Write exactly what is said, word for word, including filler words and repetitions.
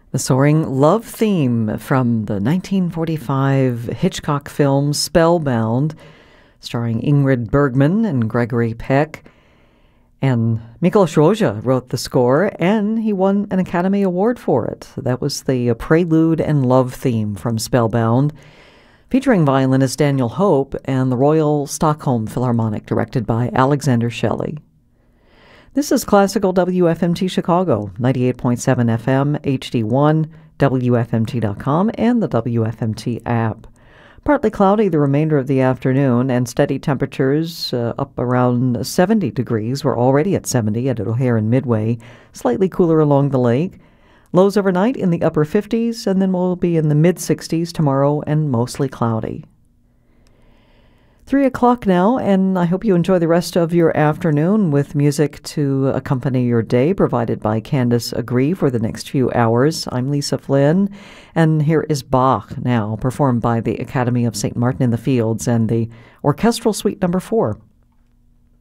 The soaring love theme from the nineteen forty-five Hitchcock film Spellbound, starring Ingrid Bergman and Gregory Peck. And Miklos Rozsa wrote the score, and he won an Academy Award for it. That was the Prelude and Love theme from Spellbound, featuring violinist Daniel Hope and the Royal Stockholm Philharmonic, directed by Alexander Shelley. This is Classical W F M T Chicago, ninety-eight point seven F M, H D one, W F M T dot com, and the W F M T app. Partly cloudy the remainder of the afternoon, and steady temperatures uh, up around seventy degrees. We're already at seventy at O'Hare and Midway, slightly cooler along the lake. Lows overnight in the upper fifties, and then we'll be in the mid-sixties tomorrow and mostly cloudy. Three o'clock now, and I hope you enjoy the rest of your afternoon with music to accompany your day, provided by Candace Agree for the next few hours. I'm Lisa Flynn, and here is Bach now, performed by the Academy of Saint Martin in the Fields and the Orchestral Suite Number Four.